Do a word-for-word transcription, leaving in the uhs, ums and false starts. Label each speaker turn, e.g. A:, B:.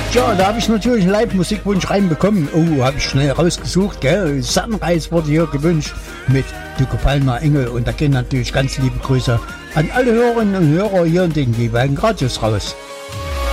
A: Ja, da habe ich natürlich einen Live-Musikwunsch reinbekommen. Oh, habe ich schnell rausgesucht, gell? Sunrise wurde hier gewünscht mit Du gefallener Engel. Und da gehen natürlich ganz liebe Grüße an alle Hörerinnen und Hörer hier in den jeweiligen Radios raus.